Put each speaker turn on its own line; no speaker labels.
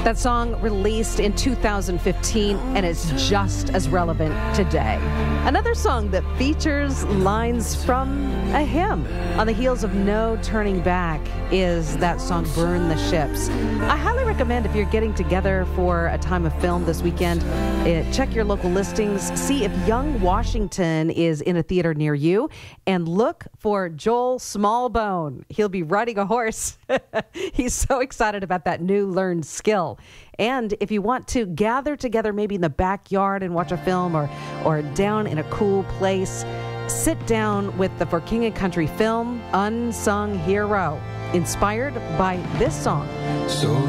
That song released in 2015 and is just as relevant today. Another song that features lines from a hymn. On the heels of No Turning Back is that song Burn the Ships. I highly recommend, if you're getting together for a time of film this weekend, check your local listings, see if Young Washington is in a theater near you, and look for Joel Smallbone. He'll be riding a horse. He's so excited about that new learned skill. And if you want to gather together maybe in the backyard and watch a film, or down in a cool place, sit down with the For King and Country film Unsung Hero, inspired by this song.